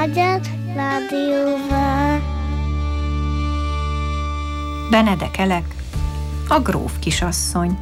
Magyar Rádióvá. Benedek Elek, a gróf kisasszony.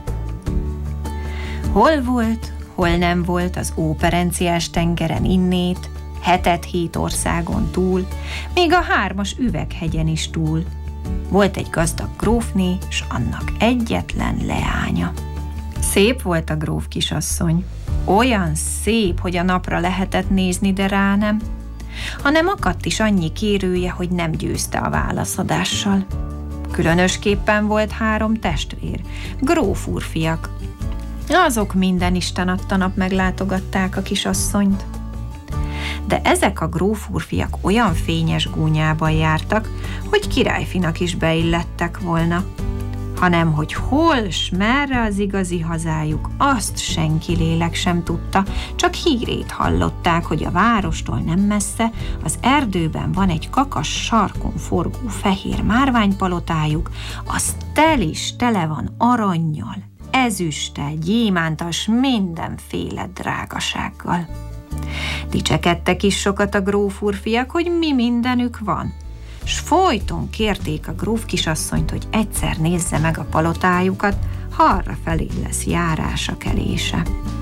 Hol volt, hol nem volt az Óperenciás tengeren innét, 7 országon túl, még a 3 üveghegyen is túl. Volt egy gazdag grófné, s annak egyetlen leánya. Szép volt a gróf kisasszony, olyan szép, hogy a napra lehetett nézni, de rá nem. Hanem akadt is annyi kérője, hogy nem győzte a válaszadással. Különösképpen volt 3 testvér, gróf úrfiak. Azok minden Isten adta nap meglátogatták a kisasszonyt. De ezek a gróf úrfiak olyan fényes gúnyában jártak, hogy királyfinak is beillettek volna. Hanem hogy hol s merre az igazi hazájuk, azt senki lélek sem tudta, csak hírét hallották, hogy a várostól nem messze, az erdőben van egy kakas sarkon forgó fehér márványpalotájuk, az tele van arannyal, ezüsttel, gyémántal s mindenféle drágasággal. Dicsekedtek is sokat a gróf úrfiak, hogy mi mindenük van, s folyton kérték a gróf kisasszonyt, hogy egyszer nézze meg a palotájukat, ha arrafelé lesz járása kelése.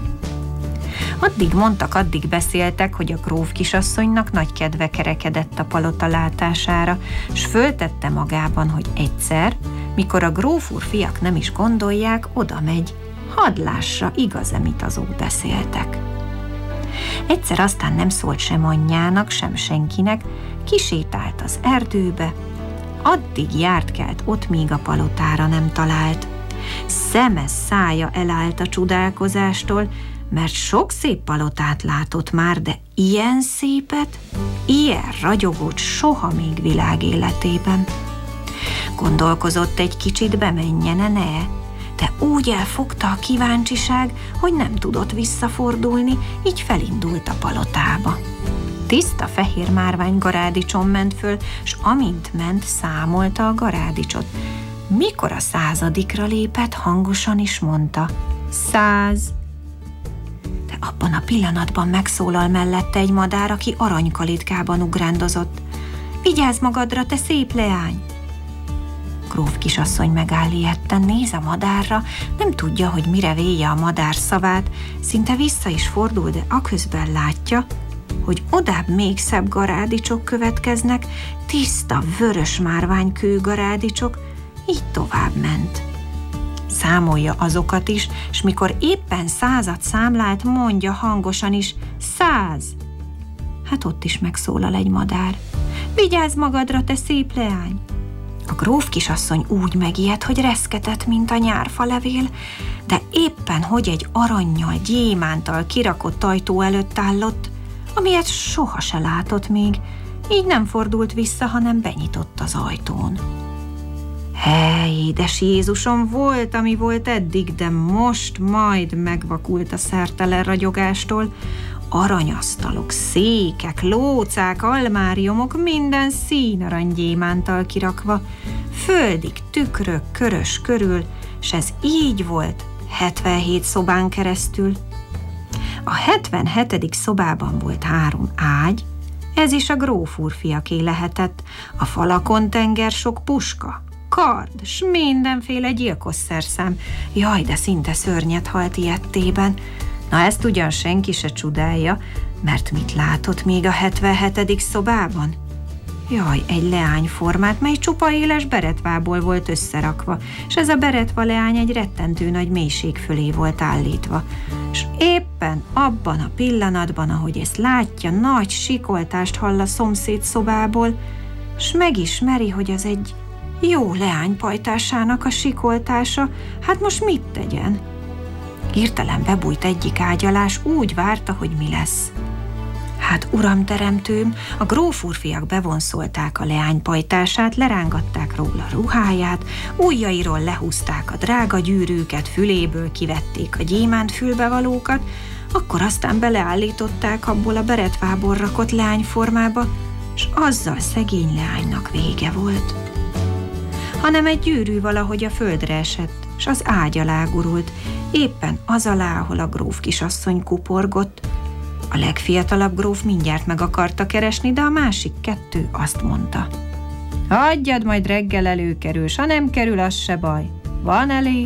Addig mondtak, addig beszéltek, hogy a gróf kisasszonynak nagy kedve kerekedett a palota látására, s föltette magában, hogy egyszer, mikor a gróf úrfiak nem is gondolják, oda megy, hadd lássa, igaz-e, mit azok beszéltek. Egyszer aztán nem szólt sem anyjának, sem senkinek, kisétált az erdőbe, addig járt-kelt ott, míg a palotára nem talált. Szeme szája elállt a csodálkozástól, mert sok szép palotát látott már, de ilyen szépet, ilyen ragyogót soha még világ életében. Gondolkozott egy kicsit, bemenjene-ne, de úgy elfogta a kíváncsiság, hogy nem tudott visszafordulni, így felindult a palotába. Tiszta fehér márvány garádicson ment föl, s amint ment, számolta a garádicsot. Mikor a 100-ra lépett, hangosan is mondta: 100. De abban a pillanatban megszólal mellette egy madár, aki aranykalitkában ugrándozott. Vigyázz magadra, te szép leány! Gróf kisasszony megáll ijedten, néz a madárra, nem tudja, hogy mire véje a madár szavát, szinte vissza is fordul, de aközben látja, hogy odább még szebb garádicsok következnek, tiszta, vörös márványkő garádicsok, így tovább ment. Számolja azokat is, s mikor éppen 100-at számlált, mondja hangosan is: 100! Hát ott is megszólal egy madár. Vigyázz magadra, te szép leány! A gróf kisasszony úgy megijed, hogy reszketett, mint a nyárfalevél, de éppen hogy egy arannyal, gyémántal kirakott ajtó előtt állott, amilyet soha se látott még, így nem fordult vissza, hanem benyitott az ajtón. Hely, édes Jézusom, volt, ami volt eddig, de most majd megvakult a szertelen ragyogástól. Aranyasztalok, székek, lócák, almáriumok, minden színarany-gyémántal kirakva, földig tükrök körös körül, s ez így volt 77 szobán keresztül. A 77. szobában volt 3 ágy, ez is a gróf úrfiaké lehetett, a falakon tengersok puska, kard, s mindenféle gyilkosszerszám. Jaj, de szinte szörnyet halt ijedtében. Na ezt ugyan senki se csodálja, mert mit látott még a 77. szobában? Jaj, egy leányformát, mely csupa éles beretvából volt összerakva, és ez a beretva leány egy rettentő nagy mélység fölé volt állítva. És éppen abban a pillanatban, ahogy ezt látja, nagy sikoltást hall a szomszéd szobából, s megismeri, hogy az egy jó leány pajtásának a sikoltása, hát most mit tegyen? Hirtelen bebújt egyik ágy alá, s úgy várta, hogy mi lesz. Hát, uram teremtőm, a gróf úrfiak bevonszolták a leány pajtását, lerángatták róla ruháját, ujjairól lehúzták a drága gyűrűket, füléből kivették a gyémánt fülbevalókat, akkor aztán beleállították abból a beretvából rakott leányformába, s azzal szegény leánynak vége volt. Hanem egy gyűrű valahogy a földre esett, s az ágy alá gurult, éppen az alá, ahol a gróf kisasszony kuporgott. A legfiatalabb gróf mindjárt meg akarta keresni, de a másik kettő azt mondta: hagyjad, majd reggel előkerül, s ha nem kerül, az se baj. Van elég.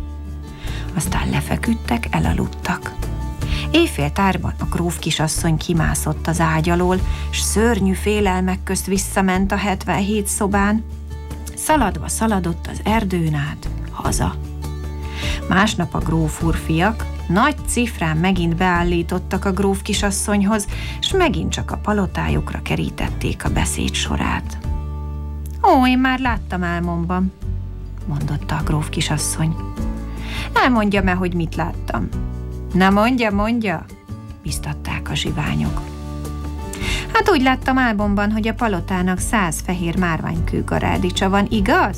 Aztán lefeküdtek, elaludtak. Éjféltárban a gróf kisasszony kimászott az ágy alól, s szörnyű félelmek közt visszament a 77 szobán. Szaladva szaladott az erdőn át, haza. Másnap a gróf úrfiak nagy cifrán megint beállítottak a gróf kisasszonyhoz, s megint csak a palotájukra kerítették a beszéd sorát. Ó, én már láttam álmomban, mondotta a gróf kisasszony. Elmondjam el, hogy mit láttam. Na mondja, biztatták a zsiványok. Hát úgy láttam álmomban, hogy a palotának 100 fehér márványkő garádicsa van, igaz?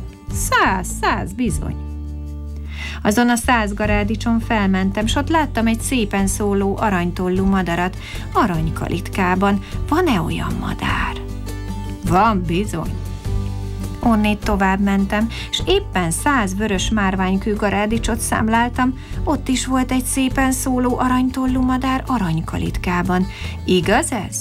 100 bizony. Azon a 100 garádicson felmentem, s ott láttam egy szépen szóló aranytollú madarat aranykalitkában. Van-e olyan madár? Van bizony. Onnét tovább mentem, és éppen 100 vörös márványkő garádicsot számláltam, ott is volt egy szépen szóló aranytollú madár aranykalitkában. Igaz ez?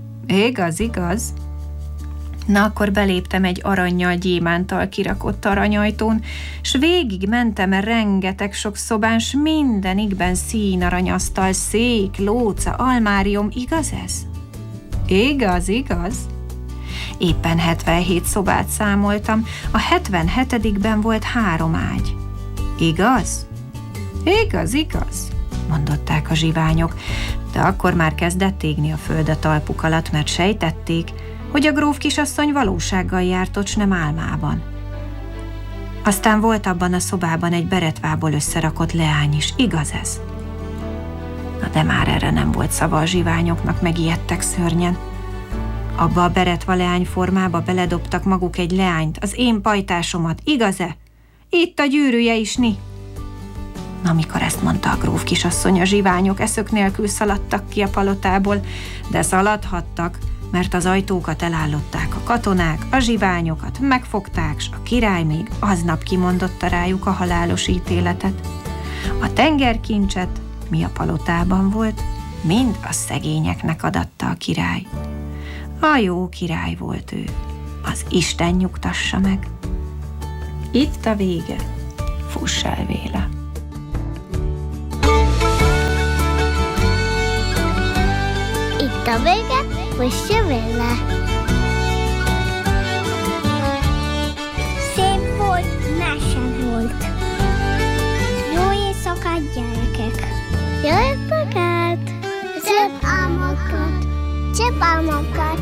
Igaz. Na, akkor beléptem egy arannyal gyémántal kirakott aranyajtón, s végig mentem rengeteg sok szobán, s mindenikben színaranyasztal, szék, lóca, almárium. Igaz ez? Igaz. Éppen 77 szobát számoltam, a 77-ben volt 3 ágy. Igaz, mondották a zsiványok, de akkor már kezdett égni a föld a talpuk alatt, mert sejtették, hogy a gróf kisasszony valósággal járt ott, s nem álmában. Aztán volt abban a szobában egy beretvából összerakott leány is. Igaz ez? Na de már erre nem volt szava a zsiványoknak, megijedtek szörnyen. Abba a beretva leány formába beledobtak maguk egy leányt, az én pajtásomat, igaz-e? Itt a gyűrűje is, ni. Na, mikor ezt mondta a gróf kisasszony, a zsiványok eszök nélkül szaladtak ki a palotából, de szaladhattak, mert az ajtókat elállották a katonák, a zsiványokat megfogták, s a király még aznap kimondotta rájuk a halálos ítéletet. A tengerkincset, mi a palotában volt, mind a szegényeknek adatta a király. A jó király volt ő, az Isten nyugtassa meg. Itt a vége, fuss el véle. Itt a vége, fuss el véle. Szép volt, mese volt. Jó éjszakát, gyerekek! Jó éjszakát! Szép álmokat! Szép álmokat!